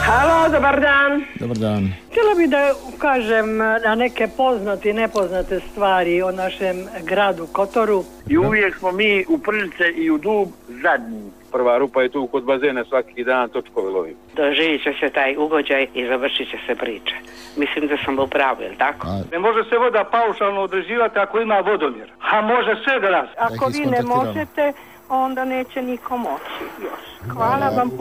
Halo, dobar dan. Dobar dan. Htjela bih da ukažem na neke poznate i nepoznate stvari o našem gradu Kotoru. I uvijek smo mi u Prljice i u Dub zadnji. Prva rupa je tu kod bazena, svaki dan točkove lovimo. Doživit će se taj ugođaj i završit će se priča. Mislim da sam u pravu, jel tako? Ne može se voda paušalno određivati ako ima vodomjer. A može sve da nas. Ako vi ne možete, onda neće niko moći još. Hvala vam.